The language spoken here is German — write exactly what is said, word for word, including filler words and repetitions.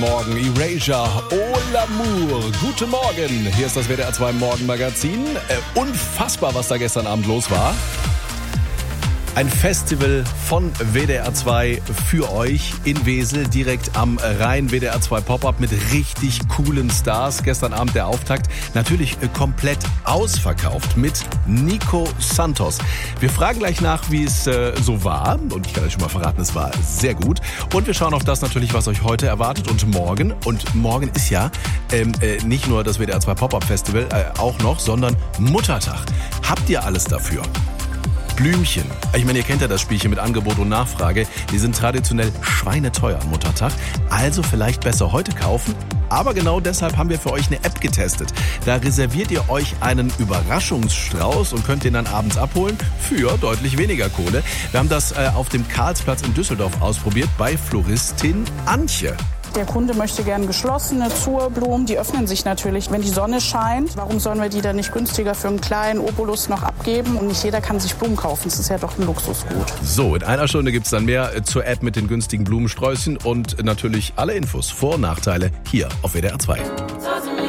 Morgen, Erasure, Oh L'Amour, guten Morgen. Hier ist das W D R zwei Morgenmagazin. Äh, unfassbar, was da gestern Abend los war. Ein Festival von W D R zwei für euch in Wesel, direkt am Rhein. W D R zwei Pop-Up mit richtig coolen Stars. Gestern Abend der Auftakt, natürlich komplett ausverkauft mit Nico Santos. Wir fragen gleich nach, wie es äh, so war. Und ich kann euch schon mal verraten, es war sehr gut. Und wir schauen auf das natürlich, was euch heute erwartet und morgen. Und morgen ist ja ähm, äh, nicht nur das W D R zwei Pop-Up Festival äh, auch noch, sondern Muttertag. Habt ihr alles dafür? Blümchen. Ich meine, ihr kennt ja das Spielchen mit Angebot und Nachfrage. Die sind traditionell schweineteuer am Muttertag. Also vielleicht besser heute kaufen. Aber genau deshalb haben wir für euch eine App getestet. Da reserviert ihr euch einen Überraschungsstrauß und könnt den dann abends abholen für deutlich weniger Kohle. Wir haben das äh, auf dem Karlsplatz in Düsseldorf ausprobiert bei Floristin Antje. Der Kunde möchte gern geschlossene Zurblumen. Die öffnen sich natürlich, wenn die Sonne scheint. Warum sollen wir die dann nicht günstiger für einen kleinen Obolus noch abgeben? Und nicht jeder kann sich Blumen kaufen. Das ist ja doch ein Luxusgut. So, in einer Stunde gibt's dann mehr zur App mit den günstigen Blumensträußchen und natürlich alle Infos, Vor- und Nachteile hier auf W D R zwei.